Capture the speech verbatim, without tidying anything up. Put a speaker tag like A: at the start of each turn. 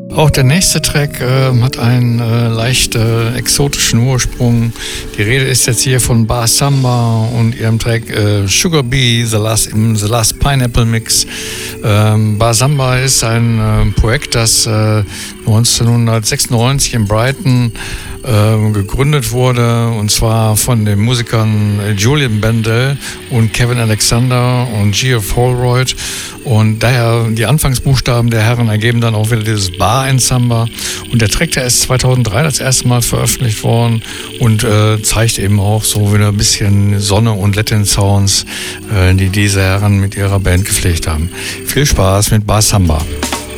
A: Auch der nächste Track äh, hat einen äh, leicht äh, exotischen Ursprung. Die Rede ist jetzt hier von Bar Samba und ihrem Track äh, Sugar Bee, The Last, im The Last Pineapple Mix. Ähm, Bar Samba ist ein äh, Projekt, das äh, neunzehnhundertsechsundneunzig in Brighton äh, gegründet wurde, und zwar von den Musikern Julian Bendel und Kevin Alexander und Geoff Holroyd. Und daher die Anfangsbuchstaben der Herren ergeben dann auch wieder dieses Bar in Samba. Und der Track, der ist zweitausenddrei das erste Mal veröffentlicht worden und äh, zeigt eben auch so wieder ein bisschen Sonne und Latin Sounds, äh, die diese Herren mit ihrer Band gepflegt haben. Viel Spaß mit Bar Samba.